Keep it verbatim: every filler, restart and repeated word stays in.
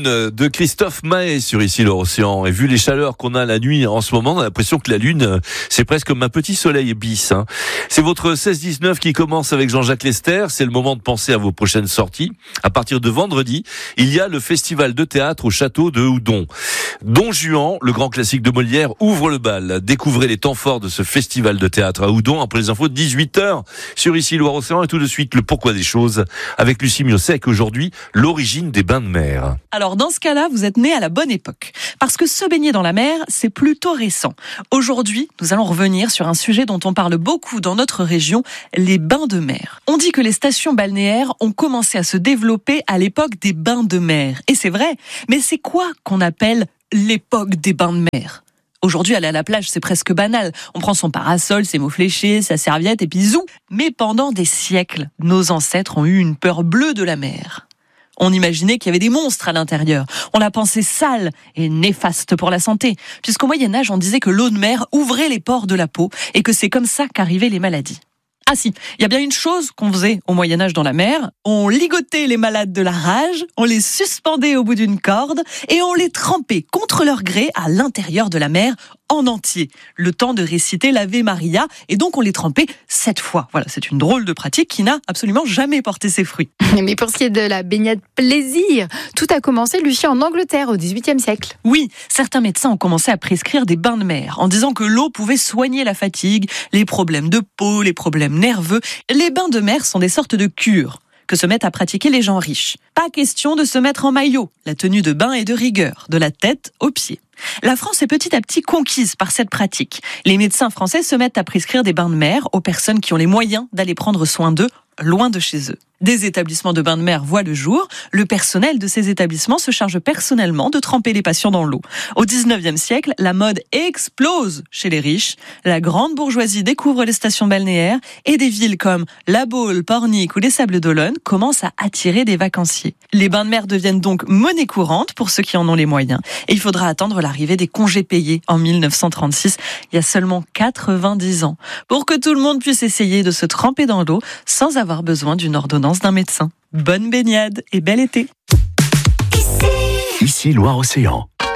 Lune de Christophe Maé sur Ici l'Océan. Et vu les chaleurs qu'on a la nuit en ce moment, on a l'impression que la Lune, c'est presque comme un petit soleil bis. Hein. C'est votre seize dix-neuf qui commence avec Jean-Jacques Lester. C'est le moment de penser à vos prochaines sorties. À partir de vendredi, il y a le festival de théâtre au château de Houdon. Don Juan, le grand classique de Molière, ouvre le bal. Découvrez les temps forts de ce festival de théâtre à Houdon après les infos de dix-huit heures sur Ici Loire-Océan. Et tout de suite, le pourquoi des choses avec Lucie Miosec. Aujourd'hui, l'origine des bains de mer. Alors dans ce cas-là, vous êtes né à la bonne époque. Parce que se baigner dans la mer, c'est plutôt récent. Aujourd'hui, nous allons revenir sur un sujet dont on parle beaucoup dans notre région, les bains de mer. On dit que les stations balnéaires ont commencé à se développer à l'époque des bains de mer. Et c'est vrai, mais c'est quoi qu'on appelle l'époque des bains de mer ? Aujourd'hui, aller à la plage, c'est presque banal. On prend son parasol, ses mots fléchés, sa serviette et puis zou. Mais pendant des siècles, nos ancêtres ont eu une peur bleue de la mer. On imaginait qu'il y avait des monstres à l'intérieur. On la pensait sale et néfaste pour la santé. Puisqu'au Moyen-Âge, on disait que l'eau de mer ouvrait les pores de la peau et que c'est comme ça qu'arrivaient les maladies. Ah si, il y a bien une chose qu'on faisait au Moyen-Âge dans la mer. On ligotait les malades de la rage, on les suspendait au bout d'une corde et on les trempait contre leur gré à l'intérieur de la mer en entier. Le temps de réciter l'Ave Maria et donc on les trempait sept fois. Voilà, c'est une drôle de pratique qui n'a absolument jamais porté ses fruits. Mais pour ce qui est de la baignade plaisir, tout a commencé, Lucie, en Angleterre au dix-huitième siècle. Oui, certains médecins ont commencé à prescrire des bains de mer en disant que l'eau pouvait soigner la fatigue, les problèmes de peau, les problèmes nerveux. Les bains de mer sont des sortes de cures que se mettent à pratiquer les gens riches. Pas question de se mettre en maillot. La tenue de bain est de rigueur, de la tête aux pieds. La France est petit à petit conquise par cette pratique. Les médecins français se mettent à prescrire des bains de mer aux personnes qui ont les moyens d'aller prendre soin d'eux, loin de chez eux. Des établissements de bains de mer voient le jour. Le personnel de ces établissements se charge personnellement de tremper les patients dans l'eau. Au dix-neuvième siècle, la mode explose chez les riches. La grande bourgeoisie découvre les stations balnéaires et des villes comme La Baule, Pornic ou les Sables d'Olonne commencent à attirer des vacanciers. Les bains de mer deviennent donc monnaie courante pour ceux qui en ont les moyens. Et il faudra attendre l'arrivée des congés payés en mille neuf cent trente-six, il y a seulement quatre-vingt-dix ans, pour que tout le monde puisse essayer de se tremper dans l'eau sans avoir besoin d'une ordonnance d'un médecin. Bonne baignade et bel été. Ici Loire-Océan.